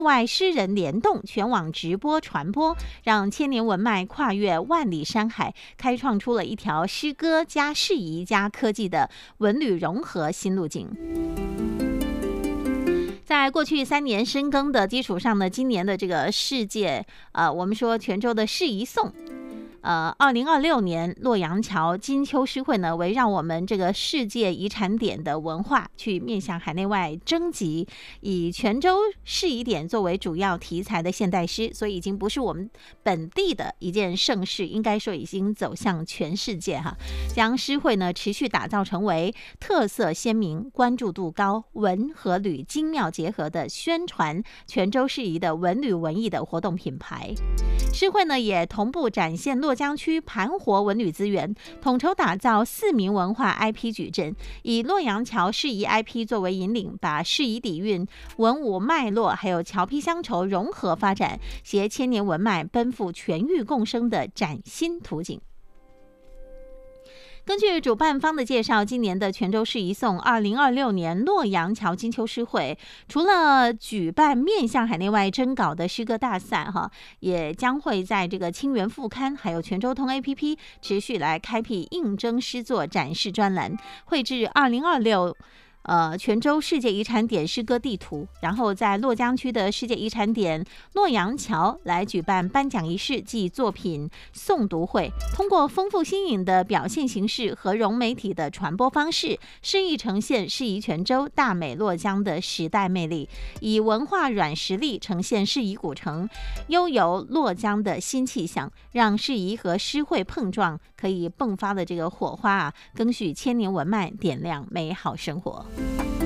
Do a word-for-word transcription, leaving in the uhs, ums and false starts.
外诗人联动，全网直播传播，让千年文脉跨越万里山海，开创出了一条诗歌加适宜加科技的文旅融合新路径。在过去三年深耕的基础上呢，今年的这个世界，呃，我们说泉州的适宜颂。呃，二零二六年洛阳桥金秋诗会呢，围绕我们这个世界遗产点的文化，去面向海内外征集，以泉州适宜点作为主要题材的现代诗，所以已经不是我们本地的一件盛事，应该说已经走向全世界哈。将诗会呢持续打造成为特色鲜明、关注度高、文和旅精妙结合的宣传泉州适宜的文旅文艺的活动品牌。诗会呢也同步展现洛江区盘活文旅资源，统筹打造四名文化 I P 矩阵，以洛阳桥适宜 I P 作为引领，把适宜底蕴、文武脉络还有桥批乡愁融合发展，携千年文脉奔赴全域共生的崭新图景。根据主办方的介绍，今年的泉州适宜颂二零二六年洛阳桥金秋诗会，除了举办面向海内外征稿的诗歌大赛哈，也将会在这个清源副刊还有泉州通 A P P 持续来开辟应征诗作展示专栏，绘制二零二六呃，泉州世界遗产点诗歌地图，然后在洛江区的世界遗产点洛阳桥来举办颁奖仪式暨作品诵读会，通过丰富新颖的表现形式和融媒体的传播方式，诗意呈现适宜泉州大美洛江的时代魅力，以文化软实力呈现适宜古城悠游洛江的新气象，让适宜和诗会碰撞，可以迸发的这个火花啊，更许千年文脉，点亮美好生活。